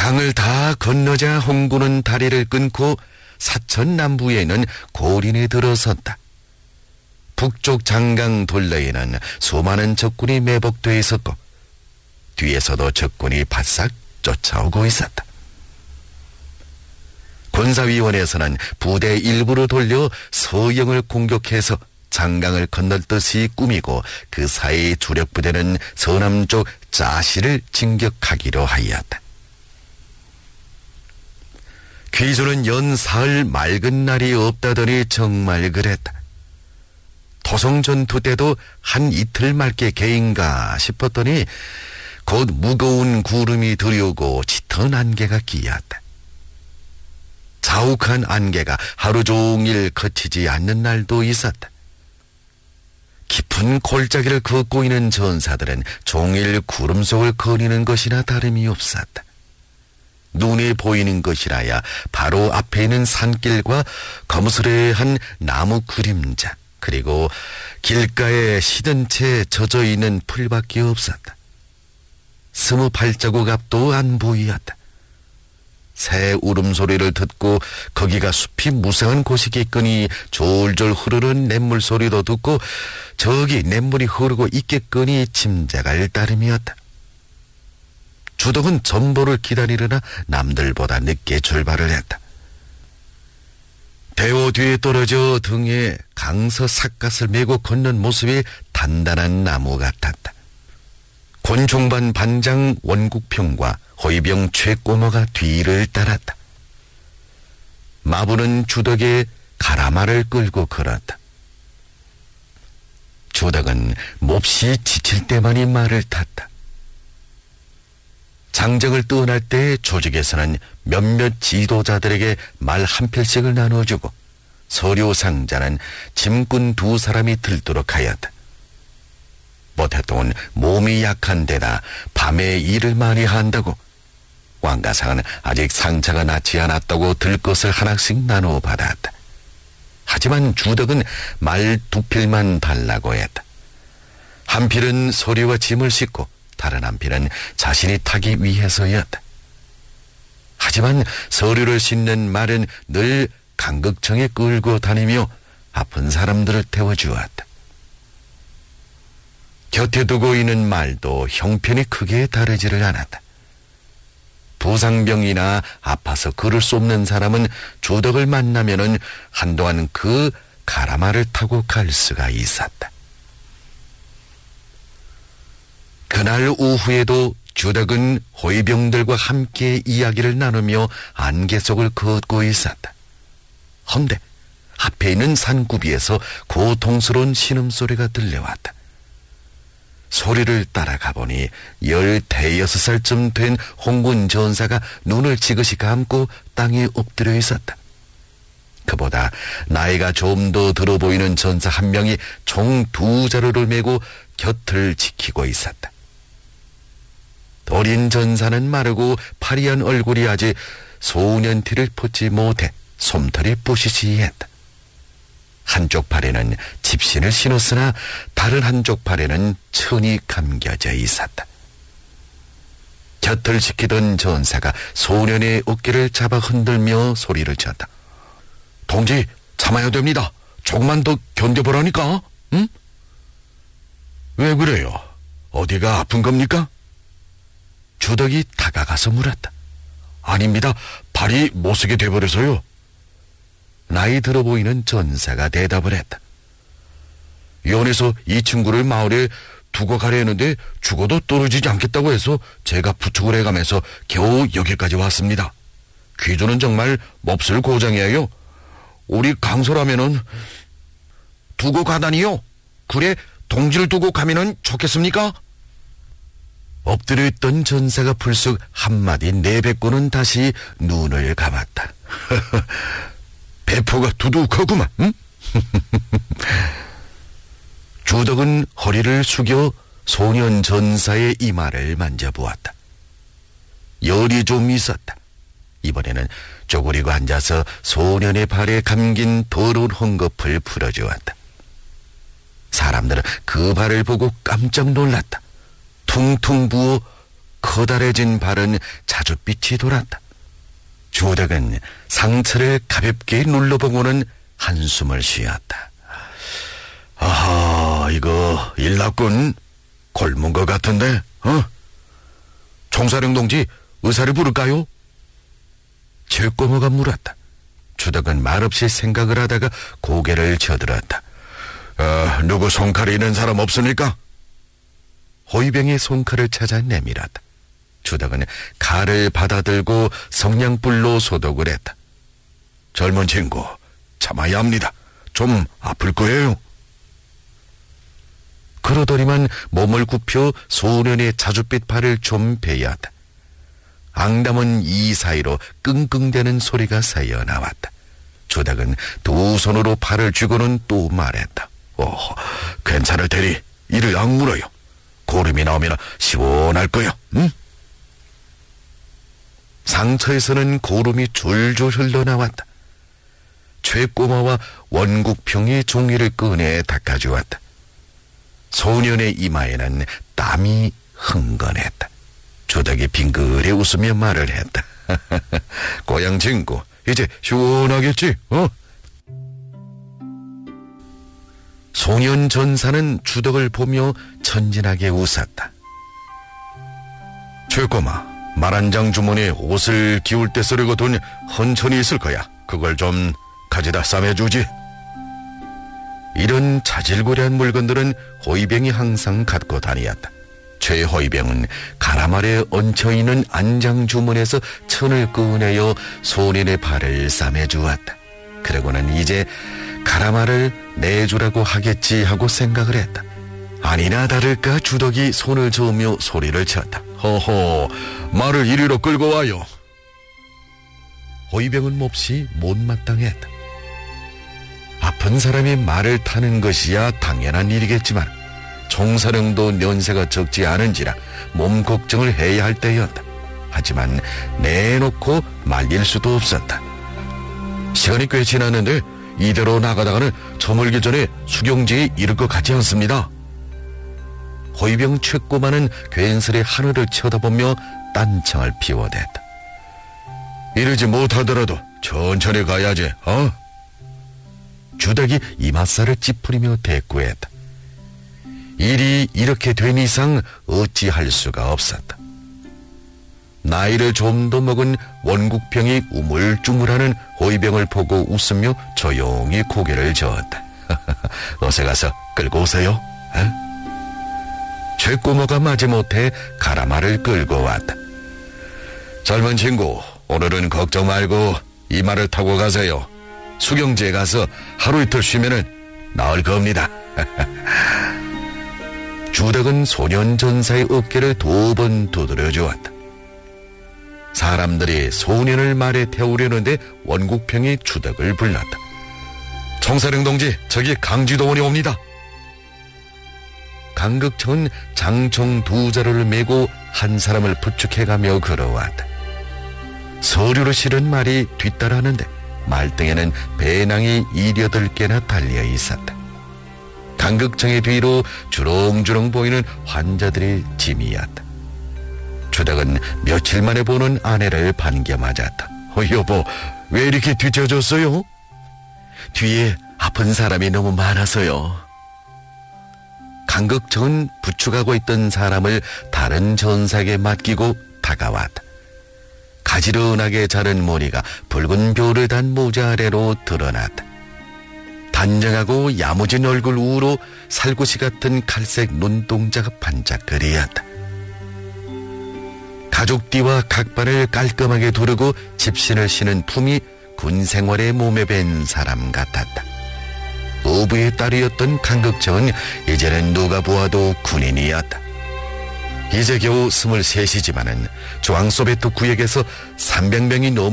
강을 다 건너자 홍군은 다리를 끊고 사천 남부에 있는 고린에 들어섰다. 북쪽 장강 돌로에는 수많은 적군이 매복되어 있었고 뒤에서도 적군이 바싹 쫓아오고 있었다. 군사위원회에서는 부대 일부를 돌려 서영을 공격해서 장강을 건널듯이 꾸미고 그 사이 주력 부대는 서남쪽 짜시를 진격하기로 하였다. 귀주는 연 사흘 맑은 날이 없다더니 정말 그랬다. 토성 전투 때도 한 이틀 맑게 개인가 싶었더니 곧 무거운 구름이 들여오고 짙은 안개가 끼었다. 자욱한 안개가 하루 종일 그치지 않는 날도 있었다. 깊은 골짜기를 걷고 있는 전사들은 종일 구름 속을 거니는 것이나 다름이 없었다. 눈에 보이는 것이라야 바로 앞에 있는 산길과 거무스레한 나무 그림자, 그리고 길가에 시든 채 젖어 있는 풀밖에 없었다. 스무 발자국 앞도 안 보이었다. 새 울음소리를 듣고 거기가 숲이 무성한 곳이겠거니 졸졸 흐르는 냇물 소리도 듣고 저기 냇물이 흐르고 있겠거니 짐작할 따름이었다. 주덕은 전보를 기다리려나 남들보다 늦게 출발을 했다. 대호 뒤에 떨어져 등에 강서 삿갓을 메고 걷는 모습이 단단한 나무 같았다. 권총반 반장 원국평과 호위병 최꼬모가 뒤를 따랐다. 마부는 주덕의 가라마를 끌고 걸었다. 주덕은 몹시 지칠 때만이 말을 탔다. 장정을 떠날 때 조직에서는 몇몇 지도자들에게 말 한 필씩을 나눠주고 서류 상자는 짐꾼 2사람이 들도록 하였다. 모태통은 몸이 약한 데다 밤에 일을 많이 한다고 왕가상은 아직 상처가 낫지 않았다고 들 것을 하나씩 나눠 받았다. 하지만 주덕은 말 2필만 달라고 했다. 한 필은 서류와 짐을 싣고 다른 한 필은 자신이 타기 위해서였다. 하지만 서류를 싣는 말은 늘 강극청에 끌고 다니며 아픈 사람들을 태워주었다. 곁에 두고 있는 말도 형편이 크게 다르지를 않았다. 부상병이나 아파서 걸을 수 없는 사람은 주덕을 만나면은 한동안 그 가라마를 타고 갈 수가 있었다. 그날 오후에도 주덕은 호위병들과 함께 이야기를 나누며 안개 속을 걷고 있었다. 헌데 앞에 있는 산구비에서 고통스러운 신음소리가 들려왔다. 소리를 따라가 보니 15살쯤 된 홍군 전사가 눈을 지그시 감고 땅에 엎드려 있었다. 그보다 나이가 좀 더 들어 보이는 전사 한 명이 총 2자루를 메고 곁을 지키고 있었다. 어린 전사는 마르고 파리한 얼굴이 아직 소년티를 벗지 못해 솜털이 부시시했다. 한쪽 팔에는 집신을 신었으나 다른 한쪽 팔에는 천이 감겨져 있었다. 곁을 지키던 전사가 소년의 어깨를 잡아 흔들며 소리를 쳤다. 동지, 참아야 됩니다. 조금만 더 견뎌보라니까. 응? 왜 그래요? 어디가 아픈 겁니까? 주덕이 다가가서 물었다. 아닙니다. 발이 못쓰게 돼버려서요. 나이 들어 보이는 전사가 대답을 했다. 연에서 이 친구를 마을에 두고 가려 했는데 죽어도 떨어지지 않겠다고 해서 제가 부축을 해가면서 겨우 여기까지 왔습니다. 귀주는 정말 몹쓸 고장이에요. 우리 강소라면은 두고 가다니요? 그래 동지를 두고 가면은 좋겠습니까? 엎드려 있던 전사가 불쑥 한마디 내뱉고는 다시 눈을 감았다. 배포가 두둑하구만. 응? 주덕은 허리를 숙여 소년 전사의 이마를 만져보았다. 열이 좀 있었다. 이번에는 쪼그리고 앉아서 소년의 발에 감긴 더러운 헝겊을 풀어주었다. 사람들은 그 발을 보고 깜짝 놀랐다. 퉁퉁 부어 커다래진 발은 자줏빛이 돌았다. 주덕은 상처를 가볍게 눌러보고는 한숨을 쉬었다. 아하, 이거 일 났군. 곪은 것 같은데, 총사령 동지, 의사를 부를까요? 최꼬모가 물었다. 주덕은 말없이 생각을 하다가 고개를 저들었다. 누구 손칼이 있는 사람 없습니까? 호위병이 손칼을 찾아 내밀었다. 주덕은 칼을 받아들고 성냥불로 소독을 했다. 젊은 친구, 참아야 합니다. 좀 아플 거예요. 그러더니만 몸을 굽혀 소년의 자줏빛 발을 좀 베었다. 앙담은 이 사이로 끙끙대는 소리가 새어나왔다. 주덕은 두 손으로 발을 쥐고는 또 말했다. 괜찮을 테니 이를 악물어요. 고름이 나오면 시원할 거요. 응? 상처에서는 고름이 줄줄 흘러나왔다. 최꼬마와 원국평이 종이를 꺼내 닦아주었다. 소년의 이마에는 땀이 흥건했다. 주덕이 빙그레 웃으며 말을 했다. 고향 친구, 이제 시원하겠지? 소년 전사는 주덕을 보며 천진하게 웃었다. 최꼬마, 말 한 장 주머니에 옷을 기울 때 쓰려고 돈 헌천이 있을 거야. 그걸 좀 가져다 싸매주지. 이런 자질구레한 물건들은 호위병이 항상 갖고 다니었다. 최호위병은 가라말에 얹혀있는 안장 주머니에서 천을 꺼내어 소년의 발을 싸매주었다. 그러고는 이제 가라말을 내주라고 하겠지 하고 생각을 했다. 아니나 다를까 주덕이 손을 저으며 소리를 쳤다. 허허, 말을 이리로 끌고 와요. 호위병은 몹시 못마땅했다. 아픈 사람이 말을 타는 것이야 당연한 일이겠지만 총사령도 연세가 적지 않은지라 몸 걱정을 해야 할 때였다. 하지만 내놓고 말릴 수도 없었다. 시간이 꽤 지났는데 이대로 나가다가는 저물기 전에 수경지에 이를 것 같지 않습니다. 호위병 최꼬마는 괜스레 하늘을 쳐다보며 딴청을 피워댔다. 이러지 못하더라도 천천히 가야지, 주덕이 이맛살을 찌푸리며 대꾸했다. 일이 이렇게 된 이상 어찌할 수가 없었다. 나이를 좀 더 먹은 원국병이 우물쭈물하는 호위병을 보고 웃으며 조용히 고개를 저었다. 어서 가서 끌고 오세요. 최꼬모가 마지못해 가라말을 끌고 왔다. 젊은 친구, 오늘은 걱정 말고 이 말을 타고 가세요. 수경지에 가서 하루 이틀 쉬면은 나을 겁니다. 주덕은 소년 전사의 어깨를 2번 두드려 주었다. 사람들이 소년을 말에 태우려는데 원국평이 주덕을 불렀다. 총사령 동지, 저기 강지도원이 옵니다. 강극청은 장총 2자루를 메고 한 사람을 부축해가며 걸어왔다. 서류로 실은 말이 뒤따라하는데 말등에는 배낭이 7-8개나 달려 있었다. 강극청의 뒤로 주렁주렁 보이는 환자들의 짐이었다. 주덕은 며칠 만에 보는 아내를 반겨맞았다. 여보, 왜 이렇게 뒤쳐졌어요? 뒤에 아픈 사람이 너무 많아서요. 강극청은 부축하고 있던 사람을 다른 전사에게 맡기고 다가왔다. 가지런하게 자른 머리가 붉은 벼를 단 모자 아래로 드러났다. 단정하고 야무진 얼굴 우로 살구시 같은 갈색 눈동자가 반짝거리었다. 가죽띠와 각발을 깔끔하게 두르고 집신을 신은 품이 군 생활에 몸에 밴 사람 같았다. 어부의 딸이었던 강극청은 이제는 누가 보아도 군인이었다. 이제 겨우 23이지만은 중앙소베트 구역에서 300명이 넘는